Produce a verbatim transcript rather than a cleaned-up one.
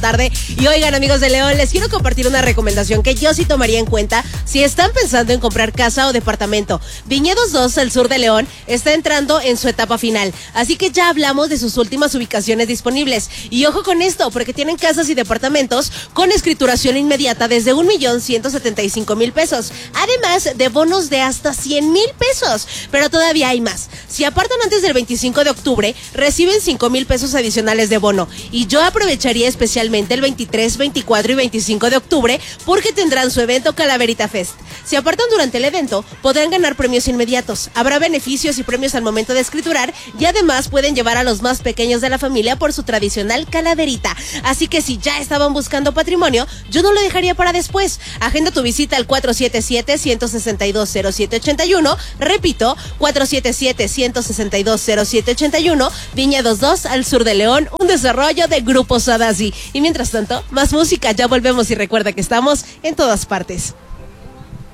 tarde. Y oigan, amigos de León, les quiero compartir una recomendación que yo sí tomaría en cuenta si están pensando en comprar casa o departamento. Viñedos dos, al sur de León, está entrando en su etapa final, así que ya hablamos de sus últimas ubicaciones disponibles. Y ojo con esto, porque tienen casas y departamentos con escrituración inmediata desde un millón ciento setenta y cinco mil pesos, además de bonos de hasta cien mil pesos. Pero todavía hay más. Si apartan antes del veinticinco de octubre, reciben cinco mil pesos adicionales de bono. Y yo aprovecharía especialmente el veintitrés, veinticuatro y veinticinco de octubre porque tendrán su evento Calaverita Fest. Si apartan durante el evento, podrán ganar premios inmediatos. Habrá beneficios y premios al momento de escriturar y además pueden llevar a los más pequeños de la familia por su tradicional calaverita. Así que si ya estaban buscando patrimonio, yo no lo dejaría para después. Agenda tu visita al cuatro siete siete, uno seis dos, cero siete ocho uno. Repito, cuatro siete siete, uno seis dos, cero siete ocho uno. Viñedos dos, al sur de León, un desarrollo de Grupo Sadasi. Y mientras tanto, más música, ya volvemos y recuerda que estamos en todas partes.